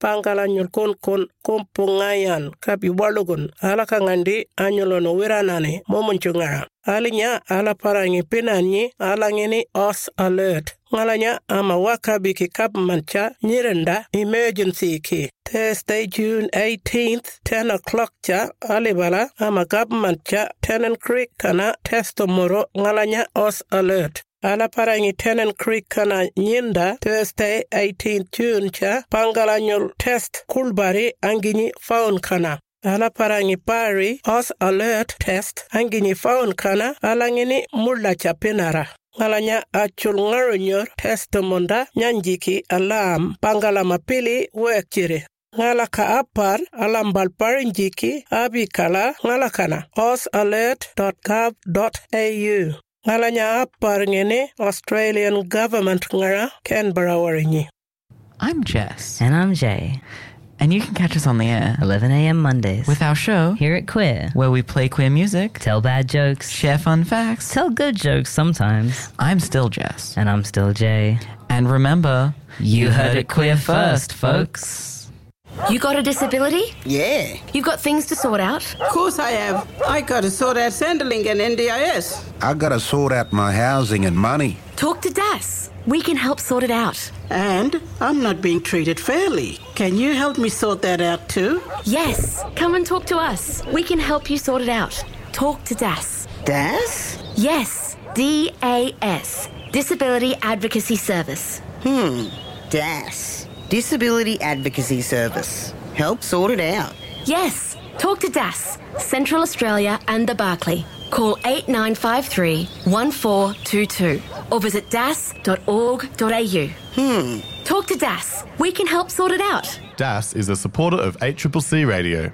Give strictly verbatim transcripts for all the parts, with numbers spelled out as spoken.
pangalanyul kon kon kompungayan kapi walugun ala kangandi anyulono wiranani momunchungara. Alinya ala parangi pinanyi ala ngini os alert. Ngalanya ama wakabi ki kapmancha nyirenda emergency ki. Thursday, June eighteenth, ten o'clock cha alibala ama kapmancha Tennant Creek kana testomoro ngalanya os alert. Ala parangi Tennant Creek kana nyinda Thursday, eighteenth June cha pangalanyol test kulbari angini faun kana. Ala parangi pari os alert test angini faun kana alangini mulla cha pinara. Ngalanya achul ngaronyor testamonda nyanjiki alam pangala mapili wekchire. Ngala ka apar alam balparinjiki abikala ngalakana os alert dot gov dot a u. Ngalanya apar ngene Australian government ngara Canberra warinyi. I'm Jess. And I'm Jay. And you can catch us on the air eleven a.m. Mondays with our show Here at Queer, where we play queer music, tell bad jokes, share fun facts, tell good jokes sometimes. I'm still Jess. And I'm still Jay. And remember, you heard it queer first, folks. You got a disability? Yeah. You've got things to sort out? Of course I have. I got to sort out Centrelink and N D I S. I got to sort out my housing and money. Talk to D A S. We can help sort it out. And I'm not being treated fairly. Can you help me sort that out too? Yes. Come and talk to us. We can help you sort it out. Talk to D A S. D A S? Yes. D A S. Disability Advocacy Service. Hmm. D A S. Disability Advocacy Service. Help sort it out. Yes. Talk to D A S. Central Australia and the Barclay. Call eight nine five three, one four two two or visit d a s dot org dot a u. Hmm. Talk to D A S. We can help sort it out. D A S is a supporter of eight C C C Radio.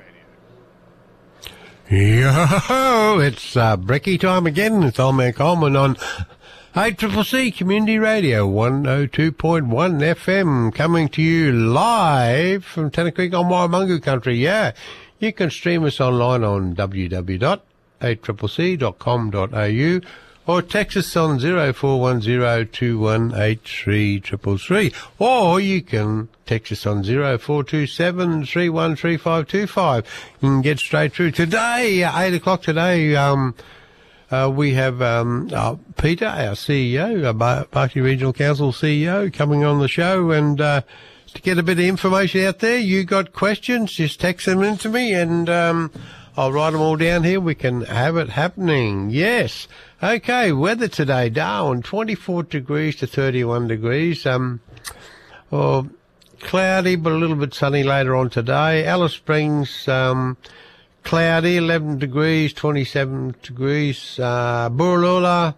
Yo, it's uh, brekkie time again. It's Old Man Coleman on eight C C C Community Radio one oh two point one F M, coming to you live from Tennant Creek on Warramungu country. Yeah, you can stream us online on w w w dot eight c c c dot com dot a u or text us on zero four one zero two one eight three three three, or you can text us on zero four two seven three one three five two five. You can get straight through. Today, uh, eight o'clock today, um, uh, we have um, uh, Peter, our C E O, uh, Bar- Barkly Regional Council C E O, coming on the show, and uh, to get a bit of information out there. You got questions, just text them in to me, and um, I'll write them all down here. We can have it happening. Yes. Okay, weather today, Darwin, twenty-four degrees to thirty-one degrees. Um, oh, cloudy, but a little bit sunny later on today. Alice Springs, um, cloudy, eleven degrees, twenty-seven degrees. Uh, Buralula,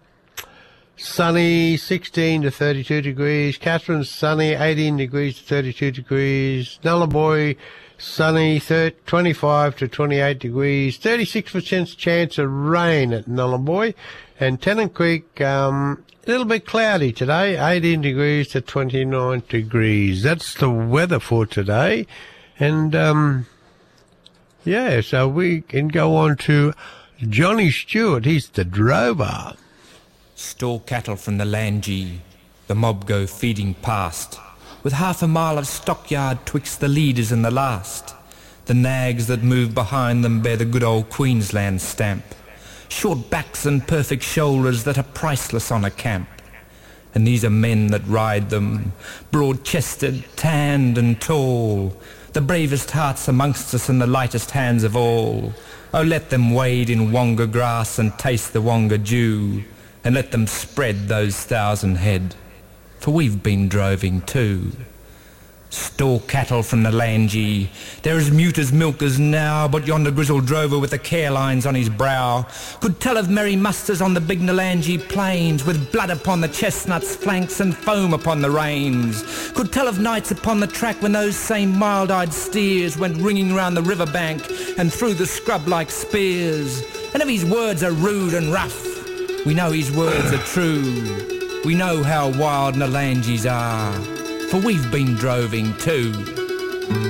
sunny, sixteen to thirty-two degrees. Catherine, sunny, eighteen degrees to thirty-two degrees. Nullarbor, sunny, twenty-five to twenty-eight degrees. thirty-six percent chance of rain at Nullarbor. And Tennant Creek, um, a little bit cloudy today, eighteen degrees to twenty-nine degrees. That's the weather for today. And, um, yeah, so we can go on to Johnny Stewart. He's the drover. Store cattle from the Langy, the mob go feeding past, with half a mile of stockyard twixt the leaders and the last. The nags that move behind them bear the good old Queensland stamp, short backs and perfect shoulders that are priceless on a camp. And these are men that ride them, broad-chested, tanned and tall, the bravest hearts amongst us and the lightest hands of all. Oh, let them wade in Wonga grass and taste the Wonga dew, and let them spread those thousand head, for we've been droving too. Store cattle from the Langy, they're as mute as milkers now, but yonder grizzled drover with the care lines on his brow could tell of merry musters on the big Nalangi plains, with blood upon the chestnuts' flanks and foam upon the reins, could tell of nights upon the track when those same mild-eyed steers went ringing round the riverbank and through the scrub like spears. And if his words are rude and rough, we know his words are true. We know how wild Nalangis are, for we've been droving too.